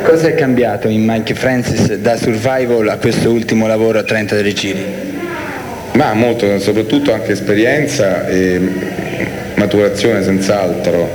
Cosa è cambiato in Mike Francis da Survival a questo ultimo lavoro a 33 giri? Ma molto, soprattutto anche esperienza e maturazione senz'altro.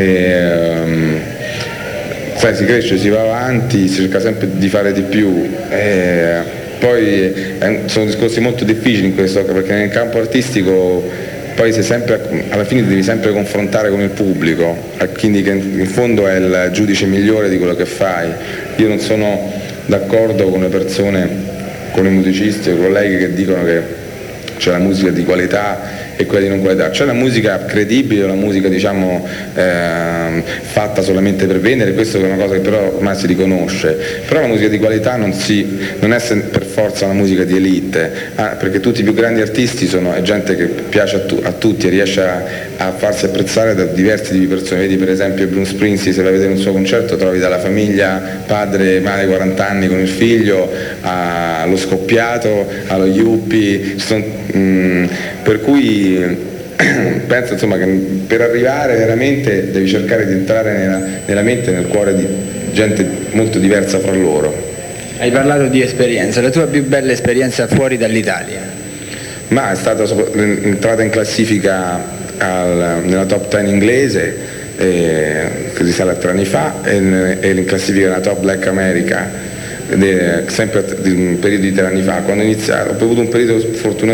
Sai, si cresce, si va avanti, si cerca sempre di fare di più. Poi sono discorsi molto difficili in questo, perché nel campo artistico poi sei sempre, alla fine devi sempre confrontare con il pubblico, quindi che in fondo è il giudice migliore di quello che fai. Io non sono d'accordo con le persone, con i musicisti o i colleghi che dicono che c'è la musica di qualità e quella di non qualità. C'è la musica credibile, la musica diciamo fatta solamente per vendere, questa è una cosa che però ormai si riconosce, però la musica di qualità non è per forza una musica di elite, perché tutti i più grandi artisti è gente che piace a tutti e riesce a farsi apprezzare da diversi tipi di persone. Vedi per esempio Bruce Springsteen, se vai a vedere un suo concerto trovi dalla famiglia, padre, madre 40 anni con il figlio, allo scoppiato, allo yuppie, per cui penso insomma che per arrivare veramente devi cercare di entrare nella mente e nel cuore di gente molto diversa fra loro. Hai parlato di esperienza, la tua più bella esperienza fuori dall'Italia? Ma è stata l'entrata in classifica nella top 10 inglese, che risale a 3 anni fa, e in classifica nella top Black America, sempre un periodo di 3 anni fa. Quando ho iniziato, ho avuto un periodo fortunato